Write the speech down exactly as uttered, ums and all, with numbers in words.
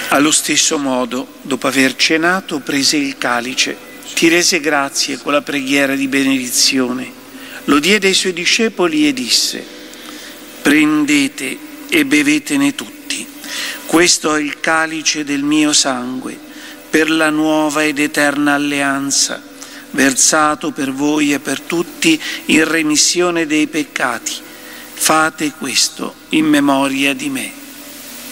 Allo stesso modo, dopo aver cenato, prese il calice, ti rese grazie con la preghiera di benedizione, lo diede ai suoi discepoli e disse: prendete e bevetene tutti, questo è il calice del mio sangue, per la nuova ed eterna alleanza, versato per voi e per tutti in remissione dei peccati. Fate questo in memoria di me.